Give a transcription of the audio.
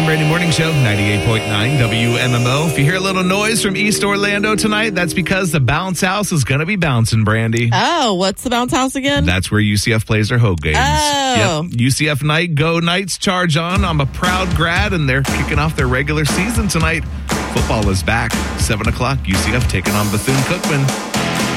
Brandy Morning Show, 98.9 WMMO. If you hear a little noise from East Orlando tonight, that's because the bounce house is going to be bouncing, Brandy. Oh, what's the bounce house again? That's where UCF plays their home games. Oh. Yep. UCF Night, go Knights, charge on. I'm a proud grad, and they're kicking off their regular season tonight. Football is back. 7 o'clock, UCF taking on Bethune-Cookman.